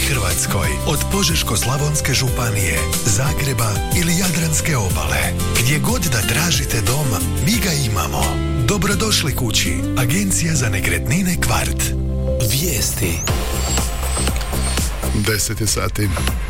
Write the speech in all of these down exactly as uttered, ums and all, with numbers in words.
Hrvatskoj, od Požeško-slavonske županije, Zagreba ili Jadranske obale. Gdje god da tražite dom, mi ga imamo. Dobrodošli kući. Agencija za nekretnine Kvart. Vijesti. deset je sati.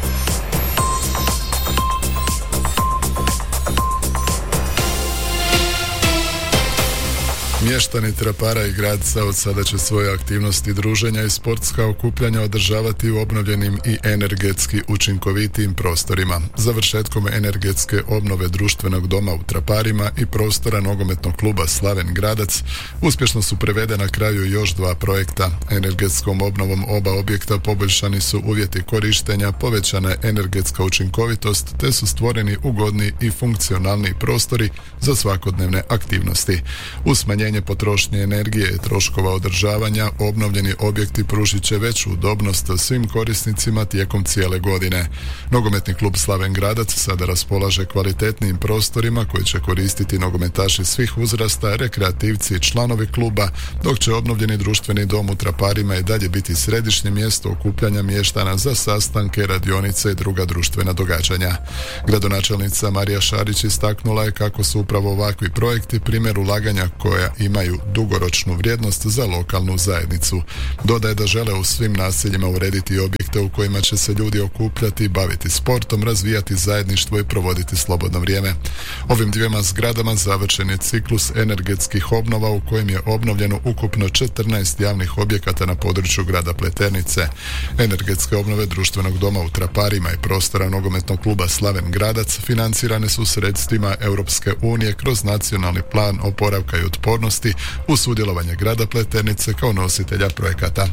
Mještani Trapara i Gradca od sada će svoje aktivnosti druženja i sportska okupljanja održavati u obnovljenim i energetski učinkovitijim prostorima. Završetkom energetske obnove društvenog doma u Traparima i prostora nogometnog kluba Slaven Gradac uspješno su prevedena na kraju još dva projekta. Energetskom obnovom oba objekta poboljšani su uvjeti korištenja, povećana je energetska učinkovitost te su stvoreni ugodni i funkcionalni prostori za svakodnevne aktivnosti. Uz smanjenje potrošnje energije i troškova održavanja, obnovljeni objekti pružit će veću udobnost svim korisnicima tijekom cijele godine. Nogometni klub Slaven Gradac sada raspolaže kvalitetnim prostorima koji će koristiti nogometaši svih uzrasta, rekreativci i članovi kluba, dok će obnovljeni društveni dom u Traparima i dalje biti središnje mjesto okupljanja mještana za sastanke, radionice i druga društvena događanja. Gradonačelnica Marija Šarić istaknula je kako su upravo ovakvi projekti primjer ulaganja koja imaju dugoročnu vrijednost za lokalnu zajednicu. Dodaje da žele u svim naseljima urediti objekte u kojima će se ljudi okupljati, baviti sportom, razvijati zajedništvo i provoditi slobodno vrijeme. Ovim dvijema zgradama završen je ciklus energetskih obnova u kojem je obnovljeno ukupno četrnaest javnih objekata na području grada Pleternice. Energetske obnove društvenog doma u Traparima i prostora nogometnog kluba Slaven Gradac financirane su sredstvima Europske unije kroz nacionalni plan oporavka i otpornosti uz sudjelovanje grada Pleternice kao nositelja projekata.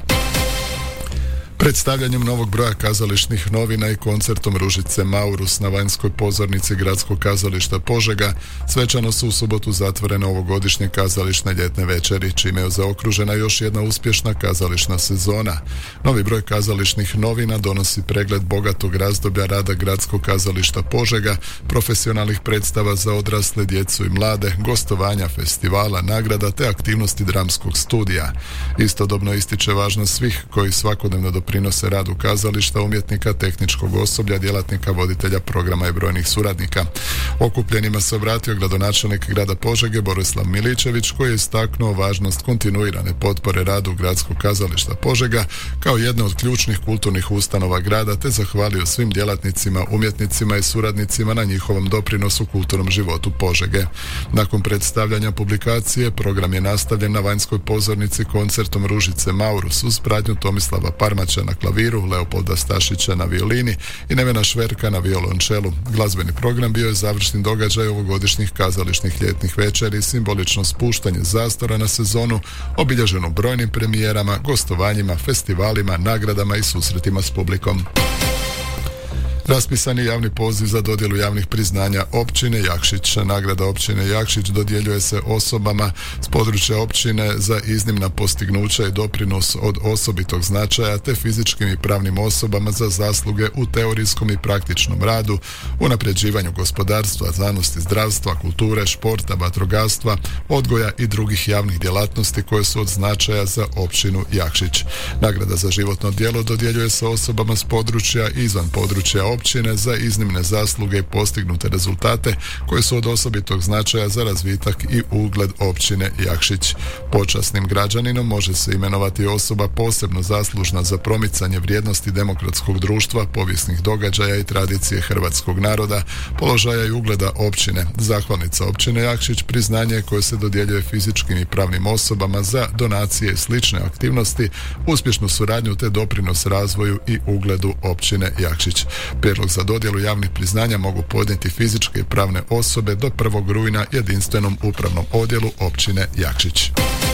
Predstavljanjem novog broja kazališnih novina i koncertom Ružice Maurus na vanjskoj pozornici Gradskog kazališta Požega svečano su u subotu zatvorene ovogodišnje kazališne ljetne večeri, čime je zaokružena još jedna uspješna kazališna sezona. Novi broj kazališnih novina donosi pregled bogatog razdoblja rada Gradskog kazališta Požega, profesionalnih predstava za odrasle, djecu i mlade, gostovanja, festivala, nagrada te aktivnosti dramskog studija. Istodobno ističe važnost svih koji svakodnevno doprinose radu kazališta, umjetnika, tehničkog osoblja, djelatnika, voditelja programa i brojnih suradnika. Okupljenima se obratio gradonačelnik grada Požege Borislav Miličević, koji je istaknuo važnost kontinuirane potpore radu Gradskog kazališta Požega kao jedne od ključnih kulturnih ustanova grada, te zahvalio svim djelatnicima, umjetnicima i suradnicima na njihovom doprinosu kulturnom životu Požege. Nakon predstavljanja publikacije, program je nastavljen na vanjskoj pozornici koncertom Ružice Maurus uz pratnju Tomislava Parmaća na klaviru, Leopolda Stašića na violini i Nevena Šverka na violončelu. Glazbeni program bio je završni događaj ovogodišnjih kazališnih ljetnih večeri i simbolično spuštanje zastora na sezonu, obilježeno brojnim premijerama, gostovanjima, festivalima, nagradama i susretima s publikom. Raspisan je javni poziv za dodjelu javnih priznanja općine Jakšić. Nagrada općine Jakšić dodjeljuje se osobama s područja općine za iznimna postignuća i doprinos od osobitog značaja te fizičkim i pravnim osobama za zasluge u teorijskom i praktičnom radu, unapređivanju gospodarstva, znanosti, zdravstva, kulture, športa, vatrogastva, odgoja i drugih javnih djelatnosti koje su od značaja za općinu Jakšić. Nagrada za životno djelo dodjeljuje se osobama s područja i izvan područja općine za iznimne zasluge i postignute rezultate koje su od osobitog značaja za razvitak i ugled općine Jakšić. Počasnim građaninom može se imenovati osoba posebno zaslužna za promicanje vrijednosti demokratskog društva, povijesnih događaja i tradicije hrvatskog naroda, položaja i ugleda općine. Zahvalnica općine Jakšić priznanje koje se dodjeljuje fizičkim i pravnim osobama za donacije i slične aktivnosti, uspješnu suradnju te doprinos razvoju i ugledu općine Jakšić. Prijedlog za dodjelu javnih priznanja mogu podnijeti fizičke i pravne osobe do prvog rujna jedinstvenom upravnom odjelu općine Jakšić.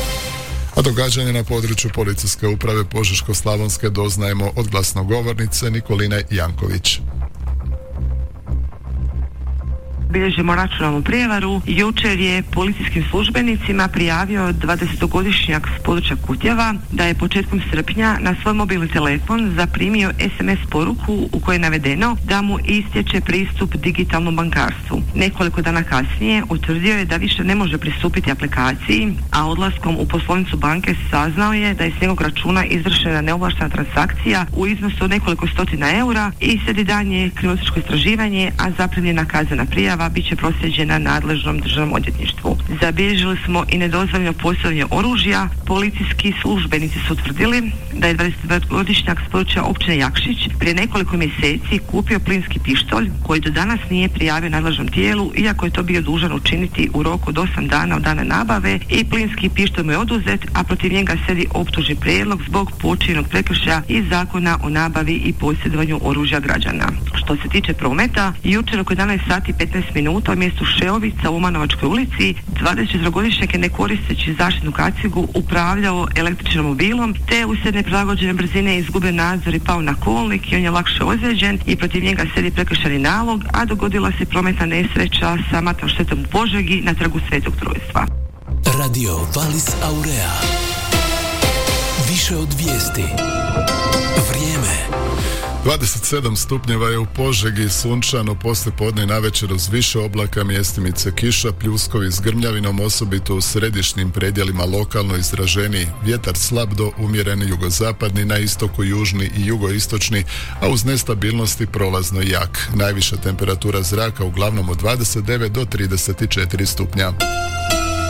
A događanje na području policijske uprave Požeško-slavonske doznajemo od glasnogovornice Nikoline Janković. Bilježimo računalnu prijevaru. Jučer je policijskim službenicima prijavio dvadesetogodišnjak s područja Kutjeva da je početkom srpnja na svoj mobilni telefon zaprimio es em es poruku u kojoj je navedeno da mu istječe pristup digitalnom bankarstvu. Nekoliko dana kasnije utvrdio je da više ne može pristupiti aplikaciji, a odlaskom u poslovnicu banke saznao je da je s njegovog računa izvršena neovlaštena transakcija u iznosu od nekoliko stotina eura i slijedi daljnje kriminalističko istraživanje, a zaprimljena kaznena prijava bit će proslijeđena nadležnom državnom odvjetništvu. Zabilježili smo i nedozvoljeno posjedovanje oružja. Policijski službenici su utvrdili da je dvadesetdevetogodišnjak s područja općine Jakšić prije nekoliko mjeseci kupio plinski pištolj koji do danas nije prijavio nadležnom tijelu, iako je to bio dužan učiniti u roku od osam dana od dana nabave, i plinski pištolj mu je oduzet, a protiv njega slijedi optužni prijedlog zbog počinjenog prekršaja iz Zakona o nabavi i posjedovanju oružja građana. Što se tiče prometa, jučer oko jedanaest sati i petnaest minuta u mjestu Šeovica u Umanovačkoj ulici dvadesetčetverogodišnjak je ne koristeći zaštitnu kacigu upravljao električnim mobilom, te uslijed neprilagođene brzine izgubio nadzor i pao na kolnik i on je lakše ozlijeđen i protiv njega slijedi prekršajni nalog, a dogodila se prometna nesreća sa smrtnom štetom u Požegi na trgu Svetog Trojstva. Radio Valis Aurea. Više od vijesti. Vrijeme. dvadeset sedam stupnjeva je u Požegi, sunčano, poslije podne i navečer uz više oblaka, mjestimice kiša, pljuskovi s grmljavinom, osobito u središnjim predjelima lokalno izraženiji. Vjetar slab do umjeren jugozapadni, na istoku južni i jugoistočni, a uz nestabilnosti prolazno jak. Najviša temperatura zraka uglavnom od dvadeset devet do trideset četiri stupnja.